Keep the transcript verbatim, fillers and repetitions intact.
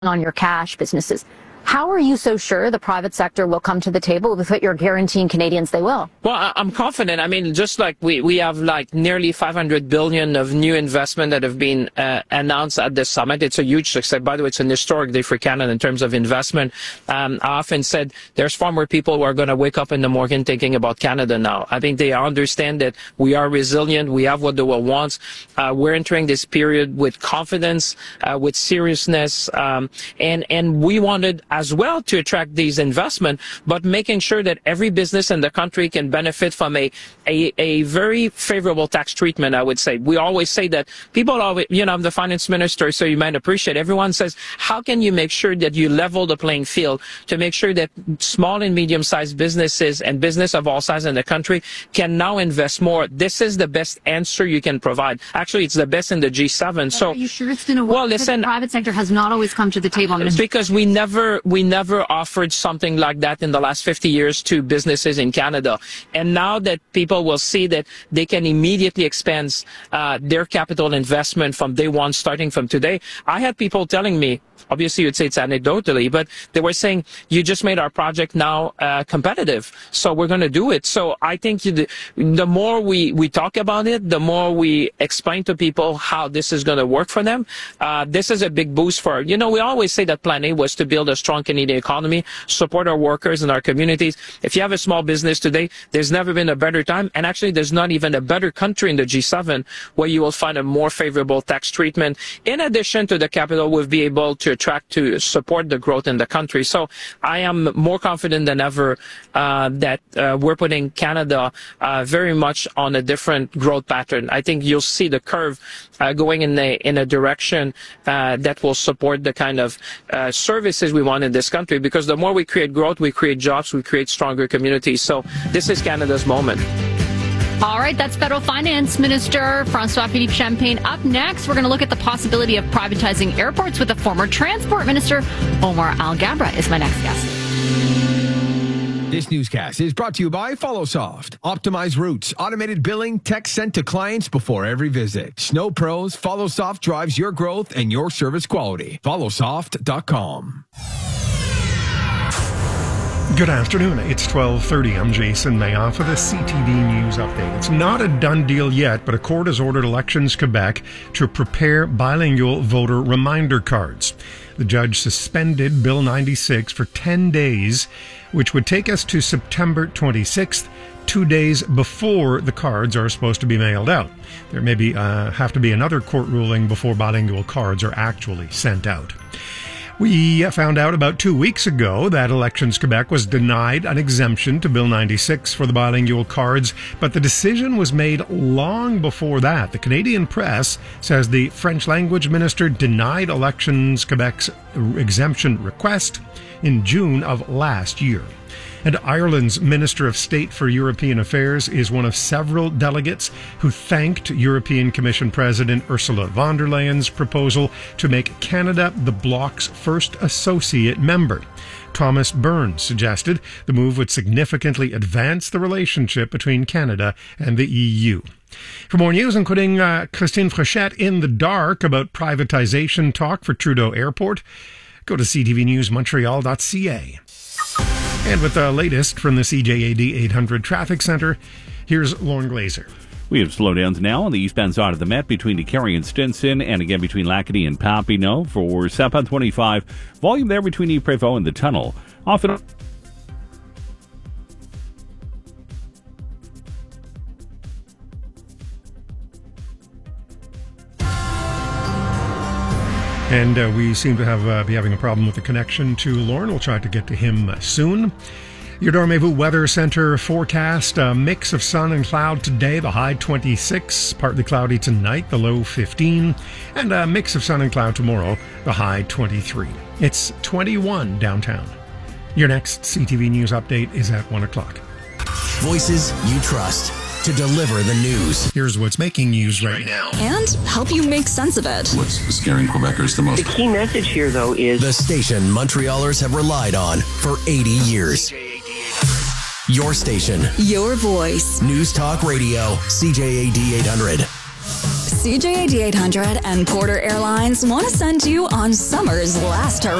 on your cash businesses. How are you so sure the private sector will come to the table with what you're guaranteeing Canadians they will? Well, I'm confident. I mean, just like we, we have like nearly five hundred billion of new investment that have been uh, announced at this summit. It's a huge success. By the way, it's an historic day for Canada in terms of investment. Um, I often said there's far more people who are going to wake up in the morning thinking about Canada now. I think they understand that we are resilient. We have what the world wants. Uh, we're entering this period with confidence, uh, with seriousness, um, and, and we wanted as well to attract these investment, but making sure that every business in the country can benefit from a, a, a very favorable tax treatment, I would say. We always say that people always, you know, I'm the finance minister, so you might appreciate, everyone says, how can you make sure that you level the playing field to make sure that small and medium-sized businesses and business of all sizes in the country can now invest more? This is the best answer you can provide. Actually, it's the best in the G seven. But so, are you sure it's going to work? Well, listen, the private sector has not always come to the table. Because we never we never offered something like that in the last fifty years to businesses in Canada. And now that people will see that they can immediately expand uh, their capital investment from day one, starting from today. I had people telling me, obviously you'd say it's anecdotally, but they were saying, you just made our project now uh, competitive, so we're going to do it. So I think the, the more we, we talk about it, the more we explain to people how this is going to work for them. Uh, this is a big boost for, you know, we always say that Plan A was to build a strong Canadian economy, support our workers and our communities. If you have a small business today, there's never been a better time. And actually, there's not even a better country in the G seven where you will find a more favorable tax treatment. In addition to the capital, we'll be able to attract to support the growth in the country. So I am more confident than ever uh, that uh, we're putting Canada uh, very much on a different growth pattern. I think you'll see the curve uh, going in a, in a direction uh, that will support the kind of uh, services we want in this country, because the more we create growth, we create jobs, we create stronger communities. So this is Canada's moment. All right, that's Federal Finance Minister François-Philippe Champagne. Up next, we're going to look at the possibility of privatizing airports with the former Transport Minister. Omar Alghabra is my next guest. This newscast is brought to you by FollowSoft. Optimize routes, automated billing, text sent to clients before every visit. Snow Pros, FollowSoft drives your growth and your service quality. follow soft dot com. Good afternoon. It's twelve thirty. I'm Jason Mayoff for the C T V News Update. It's not a done deal yet, but a court has ordered Elections Quebec to prepare bilingual voter reminder cards. The judge suspended Bill ninety-six for ten days, which would take us to September twenty-sixth, two days before the cards are supposed to be mailed out. There may be, uh, have to be another court ruling before bilingual cards are actually sent out. We found out about two weeks ago that Elections Quebec was denied an exemption to Bill ninety-six for the bilingual cards, but the decision was made long before that. The Canadian Press says the French language minister denied Elections Quebec's exemption request in June of last year. And Ireland's Minister of State for European Affairs is one of several delegates who thanked European Commission President Ursula von der Leyen's proposal to make Canada the bloc's first associate member. Thomas Burns suggested the move would significantly advance the relationship between Canada and the E U. For more news, including uh, Christine Frechette in the dark about privatization talk for Trudeau Airport, go to c t v news montreal dot c a. And with the latest from the C J A D eight hundred Traffic Center, here's Lauren Glazer. We have slowdowns now on the eastbound side of the Met between DeCarry and Stinson, and again between Lacadie and Papineau. For southbound twenty-five, volume there between Ypres and the tunnel. Often. And uh, we seem to have uh, be having a problem with the connection to Lauren. We'll try to get to him soon. Your Dormevu Weather Center forecast, a mix of sun and cloud today, the high twenty-six, partly cloudy tonight, the low fifteen, and a mix of sun and cloud tomorrow, the high twenty-three. It's twenty-one downtown. Your next C T V News update is at one o'clock. Voices you trust to deliver the news. Here's what's making news right now. And help you make sense of it. What's scaring Quebecers the most? The key message here, though, is the station Montrealers have relied on for eighty years. Your station. Your voice. News Talk Radio, C J A D eight hundred. C J A D eight hundred and Porter Airlines want to send you on summer's last